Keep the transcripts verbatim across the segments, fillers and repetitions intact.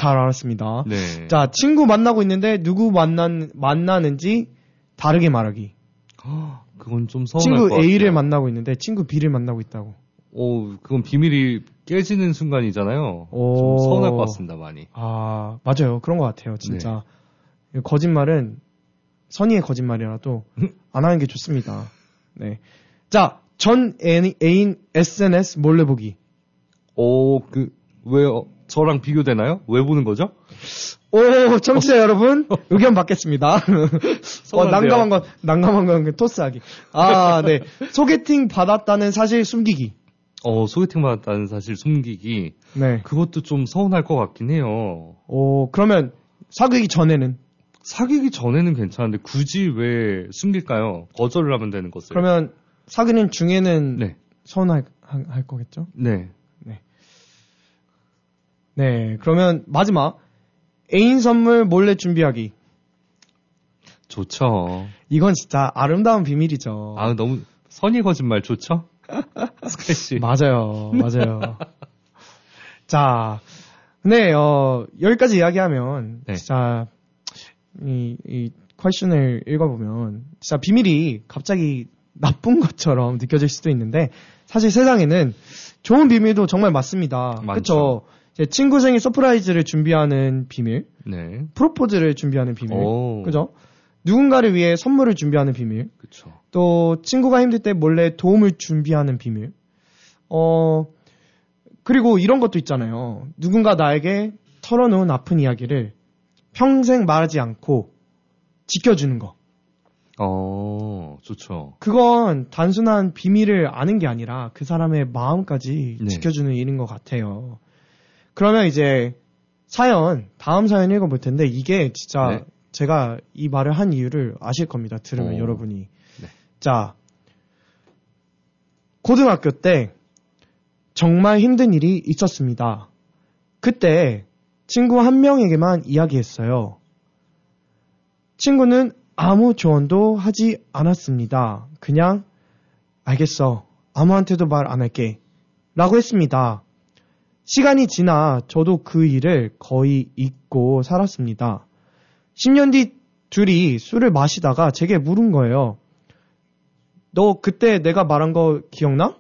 잘 알았습니다. 네. 자, 친구 만나고 있는데 누구 만난, 만나는지 다르게 말하기. 그건 좀 서운할 친구 것 같아요. A를 만나고 있는데 친구 B를 만나고 있다고. 오, 그건 비밀이 깨지는 순간이잖아요. 오. 좀 서운할 것 같습니다, 많이. 아, 맞아요. 그런 것 같아요, 진짜. 네. 거짓말은 선의의 거짓말이라도 안 하는 게 좋습니다. 네. 자, 전 애인, 애인 에스엔에스 몰래 보기. 오, 그, 왜요? 저랑 비교되나요? 왜 보는 거죠? 오, 청취자 여러분, 의견 받겠습니다. 어, 난감한 건, 난감한 건 토스하기. 아, 네. 소개팅 받았다는 사실 숨기기. 어, 소개팅 받았다는 사실 숨기기. 네. 그것도 좀 서운할 것 같긴 해요. 오, 그러면 사귀기 전에는? 사귀기 전에는 괜찮은데 굳이 왜 숨길까요? 거절을 하면 되는 것을. 그러면 사귀는 중에는 네. 서운할 할, 할 거겠죠? 네. 네. 네. 그러면 마지막. 애인 선물 몰래 준비하기. 좋죠. 이건 진짜 아름다운 비밀이죠. 아, 너무 선의 거짓말 좋죠? 스크래치. 맞아요. 맞아요. 자, 네, 어, 여기까지 이야기하면, 네. 진짜, 이, 이, 퀘션을 읽어보면, 진짜 비밀이 갑자기 나쁜 것처럼 느껴질 수도 있는데, 사실 세상에는 좋은 비밀도 정말 많습니다. 그렇죠? 제 친구 생일 서프라이즈를 준비하는 비밀, 네. 프로포즈를 준비하는 비밀, 오. 그죠? 누군가를 위해 선물을 준비하는 비밀, 그쵸. 또 친구가 힘들 때 몰래 도움을 준비하는 비밀, 어 그리고 이런 것도 있잖아요. 누군가 나에게 털어놓은 아픈 이야기를 평생 말하지 않고 지켜주는 거. 어, 좋죠. 그건 단순한 비밀을 아는 게 아니라 그 사람의 마음까지 네. 지켜주는 일인 것 같아요. 그러면 이제 사연, 다음 사연 읽어볼 텐데 이게 진짜 네. 제가 이 말을 한 이유를 아실 겁니다. 들으면 오. 여러분이. 네. 자, 고등학교 때 정말 힘든 일이 있었습니다. 그때 친구 한 명에게만 이야기했어요. 친구는 아무 조언도 하지 않았습니다. 그냥 알겠어. 아무한테도 말 안 할게. 라고 했습니다. 시간이 지나 저도 그 일을 거의 잊고 살았습니다. 십 년 뒤 둘이 술을 마시다가 제게 물은 거예요. 너 그때 내가 말한 거 기억나?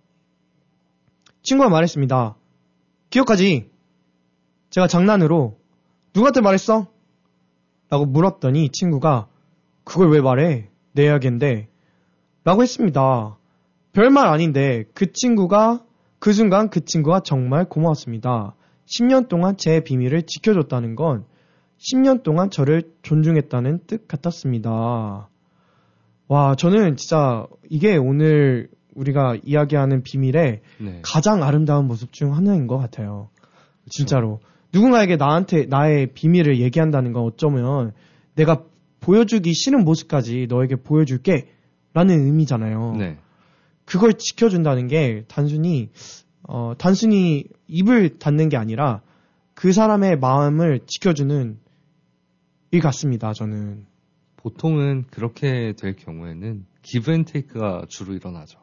친구가 말했습니다. 기억하지? 제가 장난으로 누구한테 말했어? 라고 물었더니 친구가 그걸 왜 말해? 내 이야기인데 라고 했습니다. 별말 아닌데 그 친구가 그 순간 그 친구가 정말 고마웠습니다. 십 년 동안 제 비밀을 지켜줬다는 건 십 년 동안 저를 존중했다는 뜻 같았습니다. 와, 저는 진짜 이게 오늘 우리가 이야기하는 비밀의 네. 가장 아름다운 모습 중 하나인 것 같아요. 그쵸. 진짜로. 누군가에게 나한테 나의 비밀을 얘기한다는 건 어쩌면 내가 보여주기 싫은 모습까지 너에게 보여줄게 라는 의미잖아요. 네. 그걸 지켜준다는 게 단순히 어, 단순히 입을 닫는 게 아니라 그 사람의 마음을 지켜주는 일 같습니다. 저는. 보통은 그렇게 될 경우에는 기브 앤 테이크가 주로 일어나죠.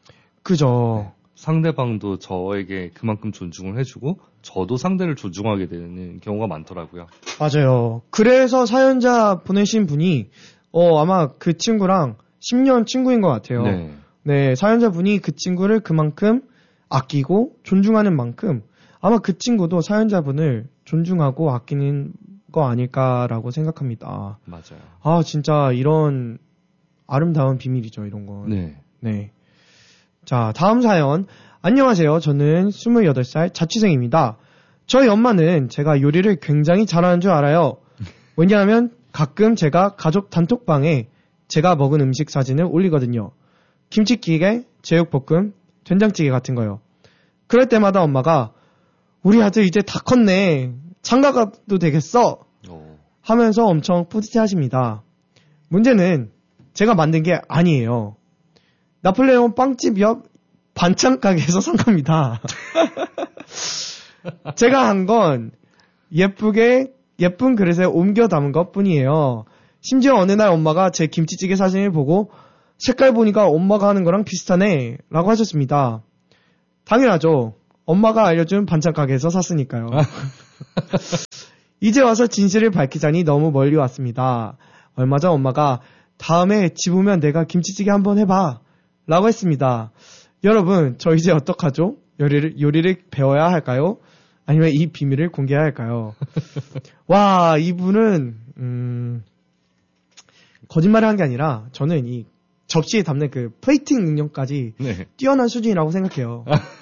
그죠. 네. 상대방도 저에게 그만큼 존중을 해주고 저도 상대를 존중하게 되는 경우가 많더라고요. 맞아요. 그래서 사연자 보내신 분이 어, 아마 그 친구랑 십 년 친구인 것 같아요. 네. 네, 사연자분이 그 친구를 그만큼 아끼고 존중하는 만큼 아마 그 친구도 사연자분을 존중하고 아끼는 거 아닐까라고 생각합니다. 맞아요. 아, 진짜 이런 아름다운 비밀이죠, 이런 건. 네. 네. 자, 다음 사연. 안녕하세요. 저는 스물여덟 살 자취생입니다. 저희 엄마는 제가 요리를 굉장히 잘하는 줄 알아요. 왜냐하면 가끔 제가 가족 단톡방에 제가 먹은 음식 사진을 올리거든요. 김치찌개, 제육볶음, 된장찌개 같은 거요. 그럴 때마다 엄마가 우리 아들 이제 다 컸네. 장가 가도 되겠어. 오. 하면서 엄청 뿌듯해 하십니다. 문제는 제가 만든 게 아니에요. 나폴레옹 빵집 옆 반찬 가게에서 산 겁니다. 제가 한 건 예쁘게 예쁜 그릇에 옮겨 담은 것 뿐이에요. 심지어 어느 날 엄마가 제 김치찌개 사진을 보고 색깔 보니까 엄마가 하는 거랑 비슷하네 라고 하셨습니다. 당연하죠. 엄마가 알려준 반찬 가게에서 샀으니까요. 이제 와서 진실을 밝히자니 너무 멀리 왔습니다. 얼마 전 엄마가 다음에 집 오면 내가 김치찌개 한번 해봐 라고 했습니다. 여러분, 저 이제 어떡하죠? 요리를, 요리를 배워야 할까요? 아니면 이 비밀을 공개해야 할까요? 와, 이분은 음, 거짓말을 한 게 아니라 저는 이 접시에 담는 그 플레이팅 능력까지 네. 뛰어난 수준이라고 생각해요.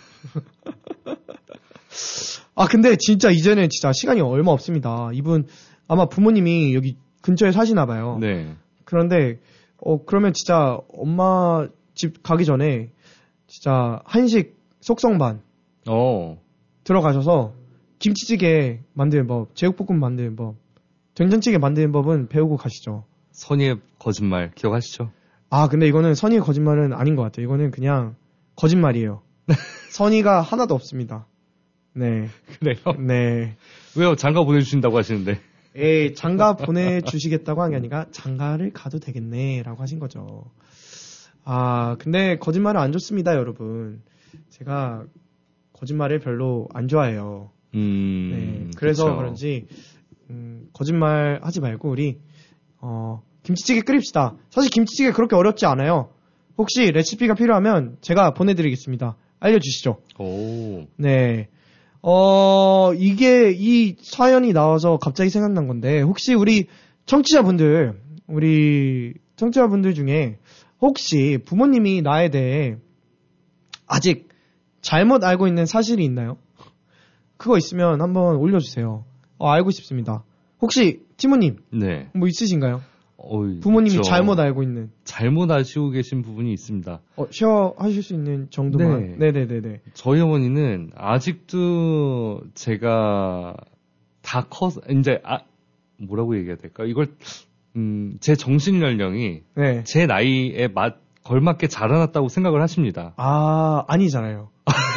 아, 근데 진짜 이제는 진짜 시간이 얼마 없습니다. 이분 아마 부모님이 여기 근처에 사시나 봐요. 네. 그런데 어 그러면 진짜 엄마 집 가기 전에 진짜 한식 속성반 어. 들어가셔서 김치찌개 만드는 법, 제육볶음 만드는 법, 된장찌개 만드는 법은 배우고 가시죠. 선의의 거짓말 기억하시죠? 아, 근데 이거는 선의의 거짓말은 아닌 것 같아요. 이거는 그냥 거짓말이에요. 선의가 하나도 없습니다. 네. 그래요? 네. 왜요? 장가 보내주신다고 하시는데. 에이, 장가 보내주시겠다고 한 게 아니라 장가를 가도 되겠네 라고 하신 거죠. 아, 근데 거짓말은 안 좋습니다, 여러분. 제가 거짓말을 별로 안 좋아해요. 음. 네. 그래서 그쵸. 그런지 음, 거짓말 하지 말고 우리 어, 김치찌개 끓입시다. 사실 김치찌개 그렇게 어렵지 않아요. 혹시 레시피가 필요하면 제가 보내드리겠습니다. 알려주시죠. 오. 네. 어, 이게 이 사연이 나와서 갑자기 생각난 건데 혹시 우리 청취자분들, 우리 청취자분들 중에 혹시 부모님이 나에 대해 아직 잘못 알고 있는 사실이 있나요? 그거 있으면 한번 올려주세요. 어, 알고 싶습니다. 혹시 티모님 네. 뭐 있으신가요? 어이, 부모님이 있죠. 잘못 알고 있는 잘못 아시고 계신 부분이 있습니다. 어, 쉐어하실 수 있는 정도만. 네. 네네네네. 저희 어머니는 아직도 제가 다 커서 이제 아 뭐라고 얘기해야 될까? 이걸 음, 제 정신 연령이 네. 제 나이에 맞 걸맞게 자라났다고 생각을 하십니다. 아, 아니잖아요.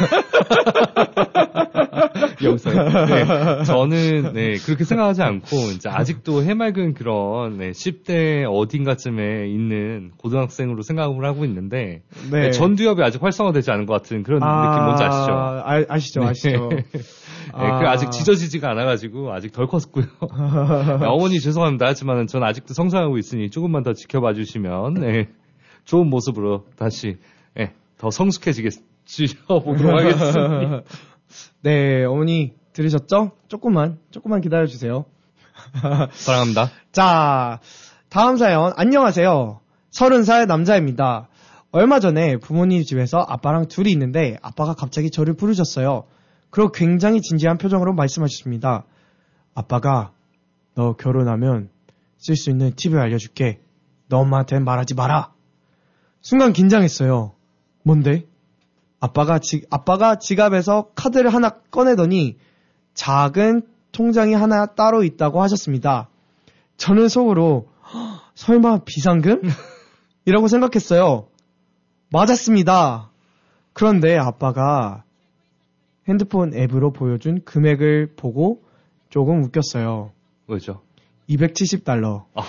여기서요. 네, 저는 네 그렇게 생각하지 않고 이제 아직도 해맑은 그런 네, 십 대 어딘가쯤에 있는 고등학생으로 생각을 하고 있는데 네. 네, 전두엽이 아직 활성화되지 않은 것 같은 그런 아, 느낌 뭔지 아시죠? 아, 아시죠, 아시죠. 네, 아. 그 아직 지져지지가 않아가지고 아직 덜 컸고요. 네, 어머니 죄송합니다. 하지만 전 아직도 성장하고 있으니 조금만 더 지켜봐 주시면 네, 좋은 모습으로 다시 네, 더 성숙해지게 지켜보도록 하겠습니다. 네, 어머니 들으셨죠? 조금만, 조금만 기다려주세요. 사랑합니다. 자, 다음 사연. 안녕하세요. 서른 살 남자입니다. 얼마 전에 부모님 집에서 아빠랑 둘이 있는데 아빠가 갑자기 저를 부르셨어요. 그리고 굉장히 진지한 표정으로 말씀하셨습니다. 아빠가 너 결혼하면 쓸 수 있는 팁을 알려줄게. 너 엄마한테는 말하지 마라. 순간 긴장했어요. 뭔데? 아빠가 지, 아빠가 지갑에서 카드를 하나 꺼내더니 작은 통장이 하나 따로 있다고 하셨습니다. 저는 속으로 설마 비상금? 이라고 생각했어요. 맞았습니다. 그런데 아빠가 핸드폰 앱으로 보여준 금액을 보고 조금 웃겼어요. 뭐죠? 이백칠십 달러. 아.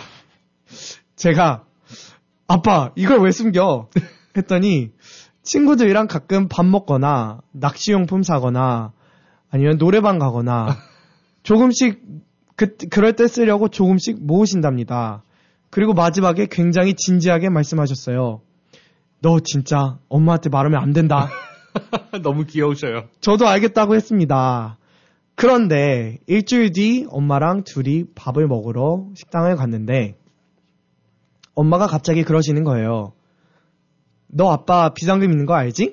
제가 아빠 이걸 왜 숨겨? 했더니 친구들이랑 가끔 밥 먹거나 낚시용품 사거나 아니면 노래방 가거나 조금씩 그, 그럴 때 쓰려고 조금씩 모으신답니다. 그리고 마지막에 굉장히 진지하게 말씀하셨어요. 너 진짜 엄마한테 말하면 안 된다. 너무 귀여우셔요. 저도 알겠다고 했습니다. 그런데 일주일 뒤 엄마랑 둘이 밥을 먹으러 식당을 갔는데 엄마가 갑자기 그러시는 거예요. 너 아빠 비상금 있는 거 알지?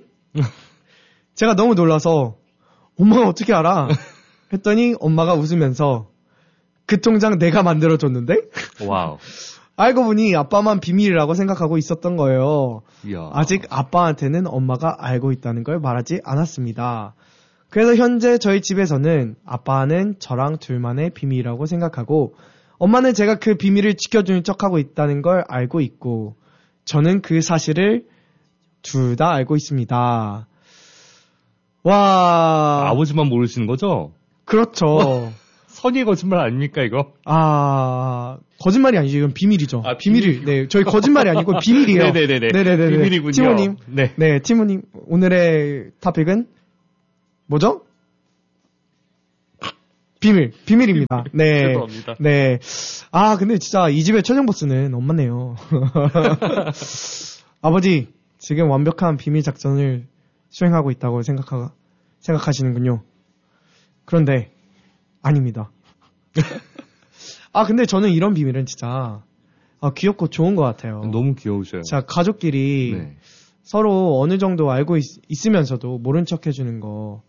제가 너무 놀라서 엄마가 어떻게 알아? 했더니 엄마가 웃으면서 그 통장 내가 만들어줬는데? 와우. 알고 보니 아빠만 비밀이라고 생각하고 있었던 거예요. 이야. 아직 아빠한테는 엄마가 알고 있다는 걸 말하지 않았습니다. 그래서 현재 저희 집에서는 아빠는 저랑 둘만의 비밀이라고 생각하고 엄마는 제가 그 비밀을 지켜주는 척하고 있다는 걸 알고 있고 저는 그 사실을 둘 다 알고 있습니다. 와. 아버지만 모르시는 거죠? 그렇죠. 선의의 거짓말 아닙니까, 이거? 아, 거짓말이 아니죠. 이건 비밀이죠. 아, 비밀이. 네, 저희 거짓말이 아니고 비밀이에요. 네네네네. 네네네. 비밀이군요. 티모님. 네. 네, 티모님. 오늘의 토픽은 뭐죠? 비밀, 비밀입니다. 네. 죄송합니다. 네. 아, 근데 진짜 이 집의 최종 보스는 엄마네요. 아버지, 지금 완벽한 비밀 작전을 수행하고 있다고 생각하, 생각하시는군요. 그런데, 아닙니다. 아, 근데 저는 이런 비밀은 진짜, 아, 귀엽고 좋은 것 같아요. 너무 귀여우셔요. 자, 가족끼리 네. 서로 어느 정도 알고 있, 있으면서도 모른 척 해주는 거.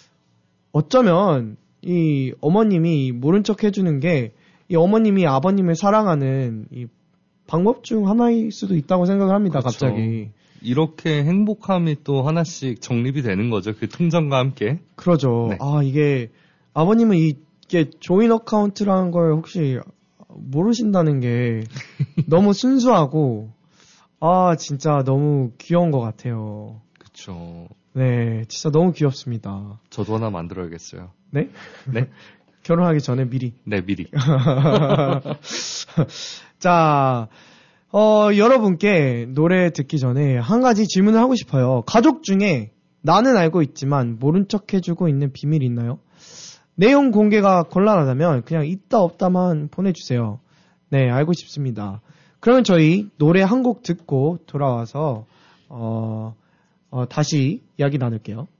어쩌면, 이 어머님이 모른 척 해주는 게 이 어머님이 아버님을 사랑하는 이 방법 중 하나일 수도 있다고 생각을 합니다. 그렇죠. 갑자기. 이렇게 행복함이 또 하나씩 정립이 되는 거죠. 그 통장과 함께. 그러죠. 네. 아, 이게 아버님은 이게 조인 어카운트라는 걸 혹시 모르신다는 게 너무 순수하고 아, 진짜 너무 귀여운 것 같아요. 그렇죠. 네, 진짜 너무 귀엽습니다. 저도 하나 만들어야겠어요. 네? 네? 결혼하기 전에 미리. 네, 미리. 자, 어, 여러분께 노래 듣기 전에 한 가지 질문을 하고 싶어요. 가족 중에 나는 알고 있지만 모른 척 해주고 있는 비밀이 있나요? 내용 공개가 곤란하다면 그냥 있다 없다만 보내주세요. 네, 알고 싶습니다. 그러면 저희 노래 한 곡 듣고 돌아와서 어, 어, 다시 이야기 나눌게요.